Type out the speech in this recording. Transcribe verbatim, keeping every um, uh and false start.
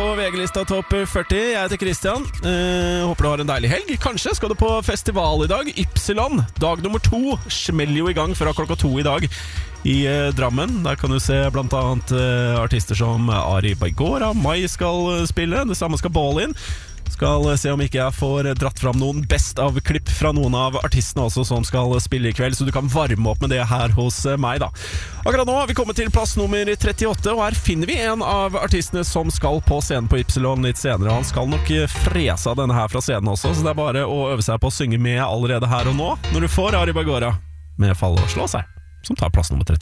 på V G-lista Topp førti. Jeg heter Christian. eh, Håper du har en deilig helg. Kanskje skal du på festival i dag. Ypsilon, dag nummer to, smeller jo i gang fra klokka to i dag i eh, Drammen. Der kan du se blant annet eh, artister som Ari Baigora. Mai skal spille, det samme skal Ballin. Skal se om ikke jeg får dratt fram noen best av klipp fra noen av artistene også som skal spille i kveld, så du kan varme opp med det her hos meg da. Akkurat nå har vi kommet til plass nummer trettiåtte, og her finner vi en av artistene som skal på scenen på Ypsilon litt senere. Han skal nok frese av denne her fra scenen også, så det er bare å øve seg på å synge med allerede her og nå, når du får Ari Baigora med Fall og slå seg, som tar plass nummer trettiåtte.